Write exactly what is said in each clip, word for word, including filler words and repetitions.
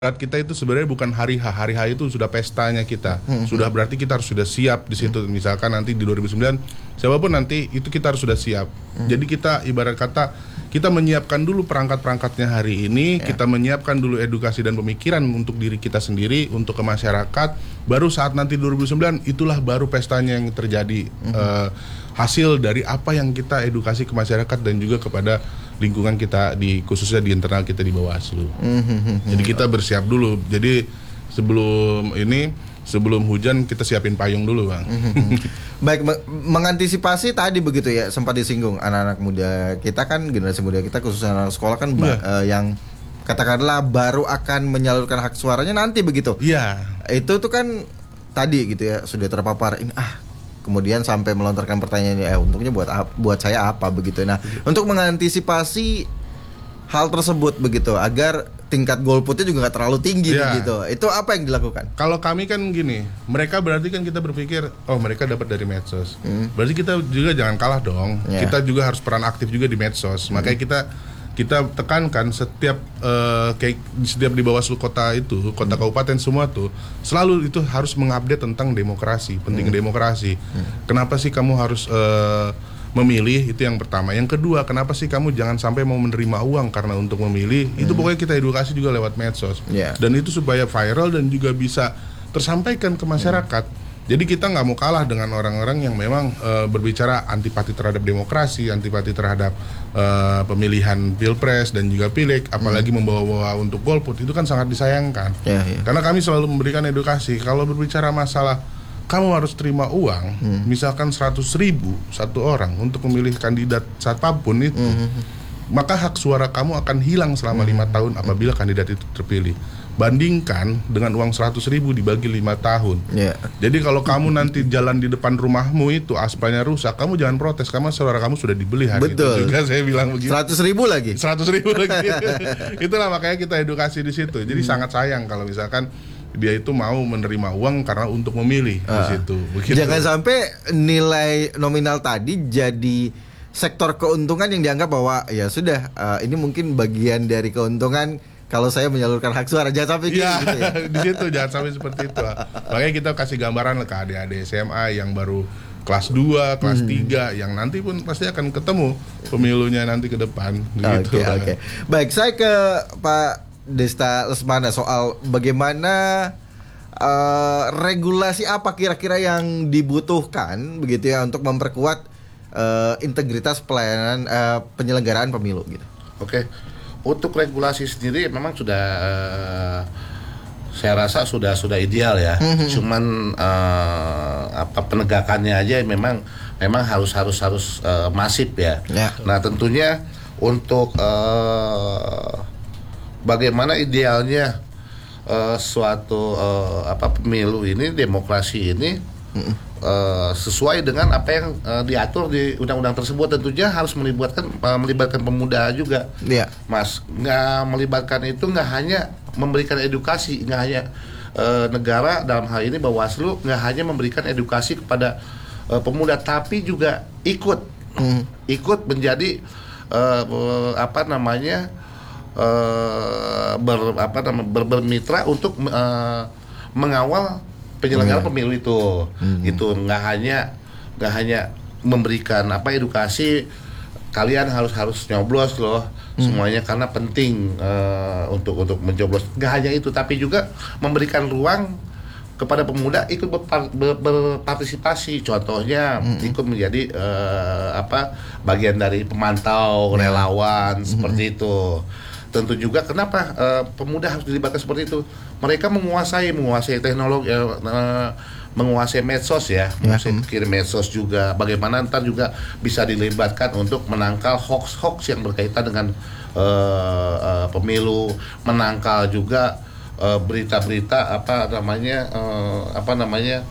Saat kita itu sebenarnya bukan hari H, hari H itu sudah pestanya kita. Hmm. Sudah berarti kita harus sudah siap di situ. Misalkan nanti di dua ribu sembilan, siapapun nanti itu kita harus sudah siap. Hmm. Jadi kita ibarat kata kita menyiapkan dulu perangkat-perangkatnya hari ini, ya. Kita menyiapkan dulu edukasi dan pemikiran untuk diri kita sendiri, untuk ke masyarakat. Baru saat nanti dua ribu sembilan itulah baru pestanya yang terjadi. Hmm. Uh, hasil dari apa yang kita edukasi ke masyarakat dan juga kepada lingkungan kita, di khususnya di internal kita di Bawaslu. Mm-hmm. Jadi kita bersiap dulu. Jadi sebelum ini, sebelum hujan kita siapin payung dulu, Bang. Mm-hmm. Baik, me- mengantisipasi tadi begitu ya, sempat disinggung anak-anak muda kita kan, generasi muda kita khususnya anak sekolah kan yeah. ba- uh, yang katakanlah baru akan menyalurkan hak suaranya nanti begitu. Iya. Yeah. Itu tuh kan tadi gitu ya, sudah terpapar ini ah kemudian sampai melontarkan pertanyaan, eh untungnya buat buat saya apa begitu. Nah, begitu. Untuk mengantisipasi hal tersebut begitu agar tingkat golputnya juga nggak terlalu tinggi ya. Begitu. Itu apa yang dilakukan? Kalau kami kan gini, mereka berarti kan kita berpikir, oh mereka dapat dari medsos. Hmm. Berarti kita juga jangan kalah dong. Ya. Kita juga harus peran aktif juga di medsos. Hmm. Makanya kita kita tekankan setiap uh, kayak setiap di Bawaslu kota itu, kota kabupaten semua tuh selalu itu harus mengupdate tentang demokrasi, penting hmm. demokrasi. Hmm. Kenapa sih kamu harus uh, memilih, itu yang pertama. Yang kedua, kenapa sih kamu jangan sampai mau menerima uang karena untuk memilih? Hmm. Itu pokoknya kita edukasi juga lewat medsos. Yeah. Dan itu supaya viral dan juga bisa tersampaikan ke masyarakat. Hmm. Jadi kita nggak mau kalah dengan orang-orang yang memang uh, berbicara antipati terhadap demokrasi, antipati terhadap uh, pemilihan pilpres dan juga pileg, apalagi hmm. membawa-bawa untuk golput, itu kan sangat disayangkan. Yeah, yeah. Karena kami selalu memberikan edukasi. Kalau berbicara masalah kamu harus terima uang, hmm. misalkan seratus ribu satu orang untuk memilih kandidat siapapun itu, hmm. maka hak suara kamu akan hilang selama lima hmm. tahun apabila kandidat itu terpilih. Bandingkan dengan uang seratus ribu dibagi lima tahun. Yeah. Jadi kalau kamu nanti jalan di depan rumahmu itu aspalnya rusak, kamu jangan protes karena suara kamu sudah dibeli hari Betul. itu juga saya bilang begitu. Seratus ribu lagi. Seratus ribu lagi. Itulah makanya kita edukasi di situ. Jadi hmm. sangat sayang kalau misalkan dia itu mau menerima uang karena untuk memilih uh. di situ. Begitu. Jangan sampai nilai nominal tadi jadi sektor keuntungan yang dianggap bahwa ya sudah uh, ini mungkin bagian dari keuntungan kalau saya menyalurkan hak suara. Jangan sampai ya, gitu ya. Di situ jangan sampai seperti itu. Makanya kita kasih gambaran ke adik-adik S M A yang baru kelas dua, kelas hmm. tiga, yang nanti pun pasti akan ketemu pemilunya nanti ke depan gitu. Oke, okay, okay. Baik, saya ke Pak Desta Lesmana soal bagaimana uh, regulasi apa kira-kira yang dibutuhkan begitu ya untuk memperkuat uh, integritas pelayanan uh, penyelenggaraan pemilu gitu. Oke. Okay. Untuk regulasi sendiri memang sudah uh, saya rasa sudah sudah ideal ya. Mm-hmm. Cuman uh, apa penegakannya aja memang memang harus harus harus uh, masif ya. Yeah. Nah, tentunya untuk uh, bagaimana idealnya uh, suatu uh, apa pemilu ini, demokrasi ini mm-hmm. uh, sesuai dengan apa yang uh, diatur di undang-undang tersebut, tentunya harus melibatkan uh, melibatkan pemuda juga, yeah. Mas. Nggak melibatkan itu nggak hanya memberikan edukasi, nggak hanya uh, negara dalam hal ini Bawaslu nggak hanya memberikan edukasi kepada uh, pemuda, tapi juga ikut mm. ikut menjadi uh, uh, apa namanya uh, ber apa namanya ber, bermitra untuk uh, mengawal penyelenggara hmm. pemilu itu. Hmm. Itu nggak hanya nggak hanya memberikan apa edukasi, kalian harus harus nyoblos loh hmm. semuanya karena penting uh, untuk untuk mencoblos. Nggak hanya itu, tapi juga memberikan ruang kepada pemuda ikut berpar, ber, berpartisipasi. Contohnya hmm. ikut menjadi uh, apa bagian dari pemantau, relawan hmm. seperti itu. Tentu juga kenapa uh, pemuda harus dilibatkan seperti itu. Mereka menguasai menguasai teknologi, uh, uh, menguasai medsos ya, menguasai ya. Kirim medsos juga. Bagaimana ntar juga bisa dilibatkan untuk menangkal hoax-hoax yang berkaitan dengan uh, uh, pemilu, menangkal juga uh, berita-berita apa namanya uh, apa namanya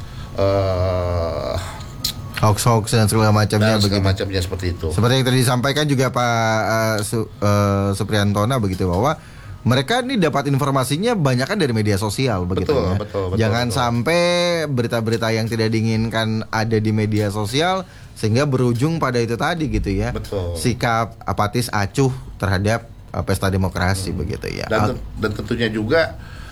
uh, hoax-hoax dan segala macamnya, dan segala macamnya seperti itu. Seperti yang tadi disampaikan juga Pak uh, Su, uh, Supriyantona begitu, bahwa mereka ini dapat informasinya banyak kan dari media sosial begitu betul, ya. Betul, betul, Jangan betul. sampai berita-berita yang tidak diinginkan ada di media sosial sehingga berujung pada itu tadi gitu ya. Betul. Sikap apatis acuh terhadap uh, pesta demokrasi hmm. begitu ya. Dan, dan tentunya juga